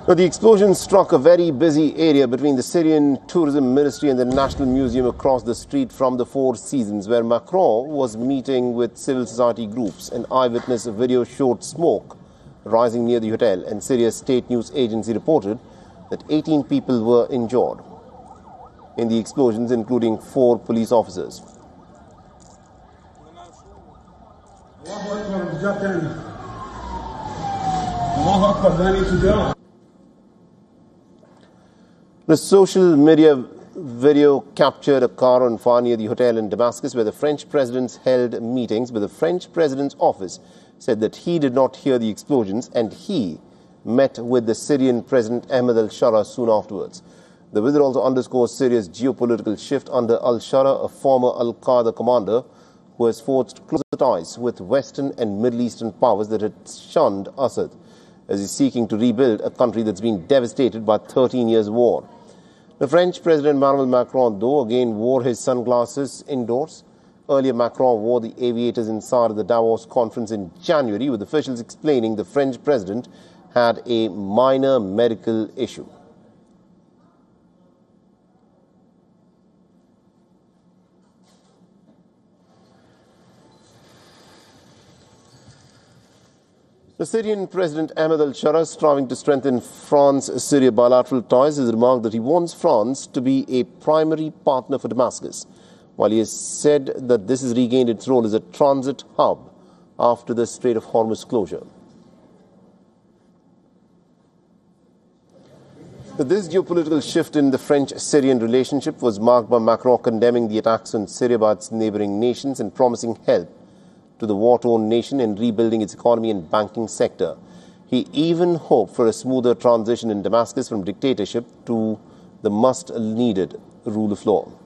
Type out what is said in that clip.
Now, the explosion struck a very busy area between the Syrian Tourism Ministry and the National Museum across the street from the Four Seasons, where Macron was meeting with civil society groups. An eyewitness video showed smoke rising near the hotel, and Syria's state news agency reported that 18 people were injured in the explosions, including 4 police officers. The social media video captured a car on fire near the hotel in Damascus where the French president held meetings, but the French president's office said that he did not hear the explosions and he met with the Syrian President Ahmed al-Shara soon afterwards. The visit also underscores Syria's geopolitical shift under al-Shara, a former al-Qaeda commander who has forged closer ties with Western and Middle Eastern powers that had shunned Assad, as he's seeking to rebuild a country that's been devastated by 13 years' war. The French President Emmanuel Macron, though, again wore his sunglasses indoors. Earlier, Macron wore the aviators inside of the Davos conference in January, with officials explaining the French president had a minor medical issue. The Syrian President Ahmed al-Shara, striving to strengthen France-Syria bilateral ties, has remarked that he wants France to be a primary partner for Damascus, while he has said that this has regained its role as a transit hub after the Strait of Hormuz closure. This geopolitical shift in the French-Syrian relationship was marked by Macron condemning the attacks on Syria by its neighboring nations and promising help to the war-torn nation in rebuilding its economy and banking sector. He even hoped for a smoother transition in Damascus from dictatorship to the much-needed rule of law.